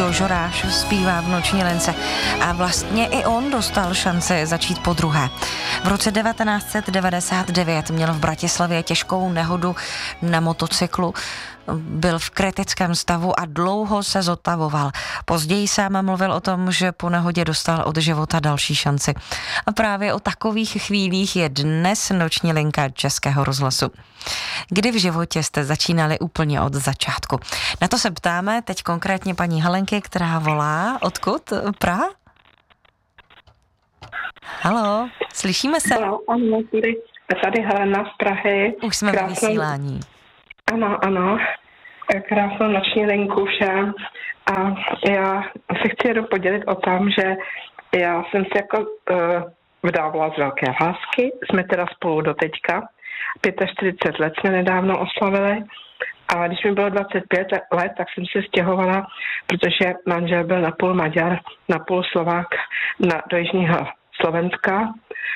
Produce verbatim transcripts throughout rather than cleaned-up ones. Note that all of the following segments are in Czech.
Pavel Žoráš zpívá v Noční lince a vlastně i on dostal šanci začít podruhé. V roce devatenáct set devadesát devět měl v Bratislavě těžkou nehodu na motocyklu, byl v kritickém stavu a dlouho se zotavoval. Později sám mluvil o tom, že po nehodě dostal od života další šanci. A právě o takových chvílích je dnes Noční linka Českého rozhlasu. Kdy v životě jste začínali úplně od začátku? Na to se ptáme teď konkrétně paní Helenky, která volá. Odkud? Praha? Haló, slyšíme se? Ano, ano, tady, tady Helena z Prahy. Už jsme ve vysílání. Ano, ano. Krásnou noční linku všem. A já se chci jenom podělit o tom, že já jsem se jako uh, vdávala z velké lásky. Jsme teda spolu do teďka. čtyřicet pět let jsme nedávno oslavili. A když mi bylo dvacet pět let, tak jsem se stěhovala, protože manžel byl napůl Maďar, napůl Slovák na, do jižního Slovenska.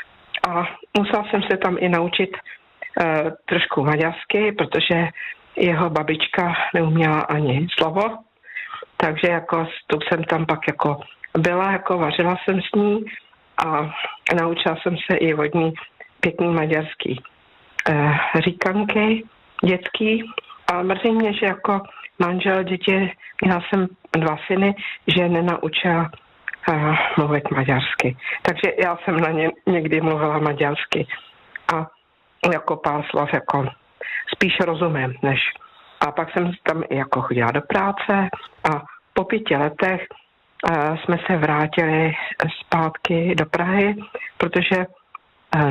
A musela jsem se tam i naučit uh, trošku maďarsky, protože jeho babička neuměla ani slovo. Takže jako tu jsem tam pak jako byla, jako vařila jsem s ní a naučila jsem se i od ní pěkný maďarský uh, říkanky dětský. A mrzí mě, že jako manžel děti, měla jsem dva syny, že nenaučila uh, mluvit maďarsky. Takže já jsem na ně někdy mluvila maďarsky a jako pár slov jako spíš rozumím, než. A pak jsem tam i jako chodila do práce a po pěti letech uh, jsme se vrátili zpátky do Prahy, protože uh,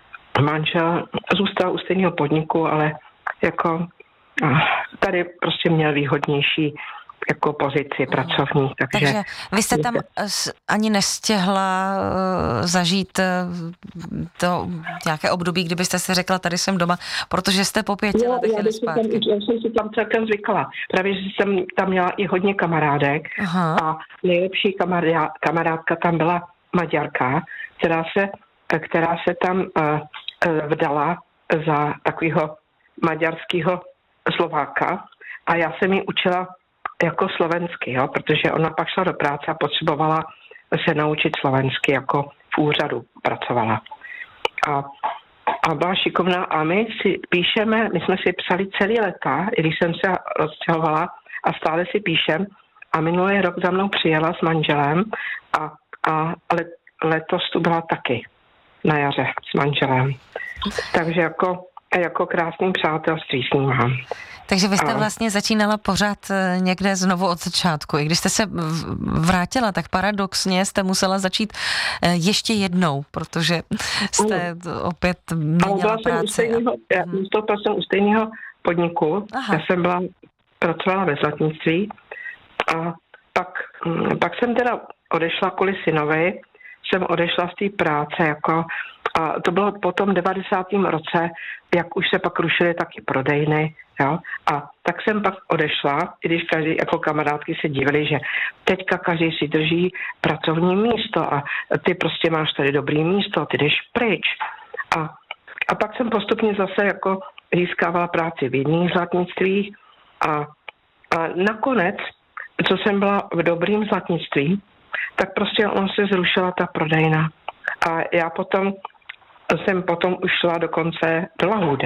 manžel zůstal u stejného podniku, ale jako uh, tady prostě měl výhodnější jako pozici pracovní. Takže, takže vy jste tam ani nestihla uh, zažít uh, to nějaké období, kdybyste si řekla, tady jsem doma, protože jste po pěti letech jeli zpátky. Tam, já jsem si tam celkem zvykla. Právě, že jsem tam měla i hodně kamarádek. Aha. A nejlepší kamará, kamarádka tam byla Maďarka, která se, která se tam uh, vdala za takového maďarského Slováka a já jsem ji učila jako slovensky, jo, protože ona pak šla do práce a potřebovala se naučit slovensky, jako v úřadu pracovala. A, a byla šikovná a my si píšeme, my jsme si psali celý léta, i když jsem se rozstěhovala a stále si píšem a minulý rok za mnou přijela s manželem a, a let, letos tu byla taky na jaře s manželem. Takže jako, jako krásný přátelství s ním mám. Takže vy jste vlastně začínala pořád někde znovu od začátku. I když jste se vrátila, tak paradoxně jste musela začít ještě jednou, protože jste ano. opět měnila práci. Stejného, já vystoupila jsem u stejného podniku. Aha. Já jsem byla, pracovala ve zlatnictví a pak, pak jsem teda odešla kvůli synovi, jsem odešla z té práce jako a to bylo po tom devadesátém roce, jak už se pak rušily taky prodejny, jo. A tak jsem pak odešla, i když každý, jako kamarádky se divili, že teďka každý si drží pracovní místo a ty prostě máš tady dobrý místo, ty jdeš pryč. A, a pak jsem postupně zase jako získávala práci v jiných zlatnictvích a, a nakonec, co jsem byla v dobrým zlatnictví, tak prostě on se zrušila ta prodejna. A já potom jsem potom už šla dokonce do lahůdek.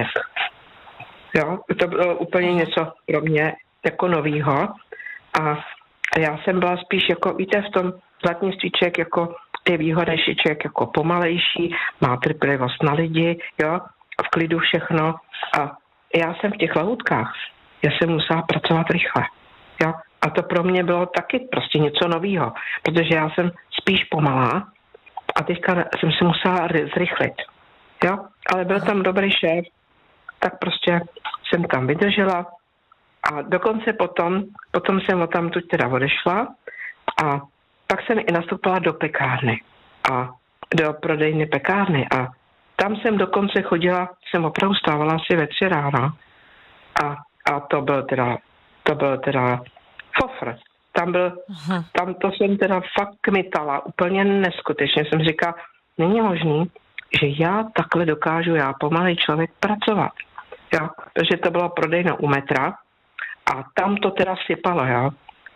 Jo, to bylo úplně něco pro mě jako novýho. A já jsem byla spíš jako, víte, v tom zlatnictví člověk jako ty výhody, že člověk jako pomalejší, má trpělivost na lidi, jo, v klidu všechno. A já jsem v těch lahůdkách, já jsem musela pracovat rychle, jo. A to pro mě bylo taky prostě něco novýho, protože já jsem spíš pomalá a teďka jsem se musela zrychlit, jo. Ale byl tam dobrý šéf, tak prostě jsem tam vydržela a dokonce potom, potom jsem odtamtud teda odešla a pak jsem i nastoupila do pekárny a do prodejny pekárny a tam jsem dokonce chodila, jsem opravdu stávala asi ve tři ráno a, a to byl teda, to byl teda fofr. Tam byl, uh-huh. tam to jsem teda fakt kmitala, úplně neskutečně. Jsem říkala, není možný, že já takhle dokážu, já pomalej člověk pracovat. Jo, protože to byla prodejna u metra a tam to teda sypalo, jo.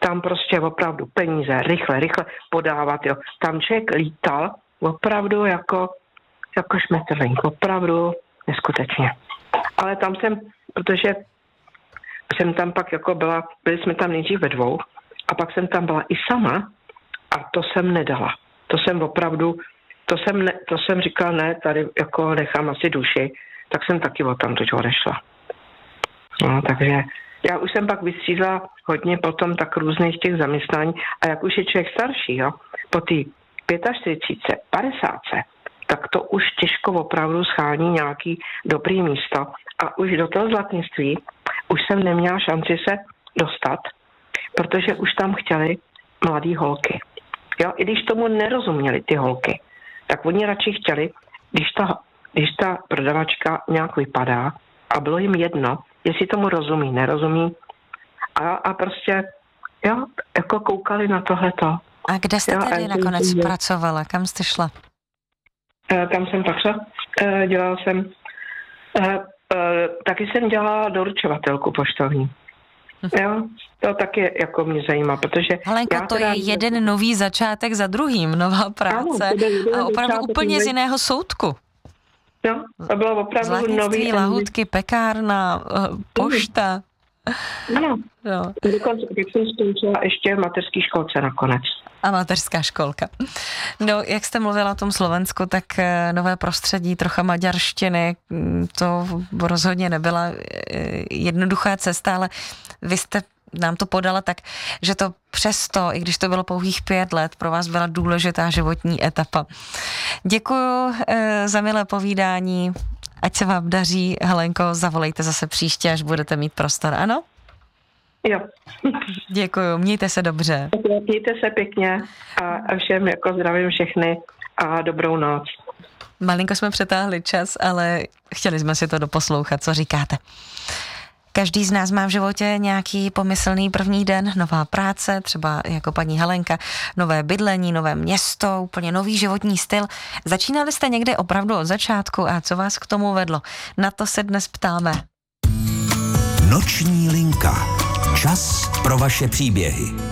tam prostě opravdu peníze, rychle, rychle podávat, jo. Tam člověk lítal opravdu jako, jako šmetrlink, opravdu neskutečně. Ale tam jsem, protože jsem tam pak jako byla, byli jsme tam nejdřív ve dvou a pak jsem tam byla i sama a to jsem nedala. To jsem opravdu, to jsem, ne, to jsem říkala, ne, tady jako nechám asi duši, tak jsem taky o tam teď odešla. No, takže já už jsem pak vystřídla hodně potom tak různých těch zaměstnání a jak už je člověk starší, jo, po té čtyřicet pět, padesát, tak to už těžko opravdu schání nějaký dobrý místo a už do toho zlatnictví už jsem neměla šanci se dostat, protože už tam chtěli mladý holky. Jo, i když tomu nerozuměli ty holky, tak oni radši chtěli, když ta, když ta prodavačka nějak vypadá a bylo jim jedno, jestli tomu rozumí, nerozumí a, a prostě jo, jako koukali na tohleto. A kde jste jo, tedy nakonec jsem, pracovala? Kam jste šla? Tam jsem pak šla. Dělala jsem, taky jsem dělala doručovatelku poštovní. Jo, to taky jako mě zajímá, protože... Helenko, to teda... je jeden nový začátek za druhým, nová práce ano, a opravdu úplně z jiného soudku. No, to bylo opravdu Zlatnictví, nový... lahůdky, pekárna, pošta. Ano, no. Dokonce, jak jsem skončila ještě v mateřské školce nakonec. A mateřská školka. No, jak jste mluvila o tom Slovensku, tak nové prostředí, trocha maďarštiny, to rozhodně nebyla jednoduchá cesta, ale vy jste nám to podala tak, že to přesto, i když to bylo pouhých pět let, pro vás byla důležitá životní etapa. Děkuju za milé povídání, ať se vám daří, Helenko, zavolejte zase příště, až budete mít prostor, ano? Jo. Děkuju, mějte se dobře. Mějte se pěkně a všem jako zdravím všechny a dobrou noc. Malinko jsme přetáhli čas, ale chtěli jsme si to doposlouchat, co říkáte. Každý z nás má v životě nějaký pomyslný první den, nová práce, třeba jako paní Helenka, nové bydlení, nové město, úplně nový životní styl. Začínali jste někde opravdu od začátku a co vás k tomu vedlo? Na to se dnes ptáme. Noční linka. Čas pro vaše příběhy.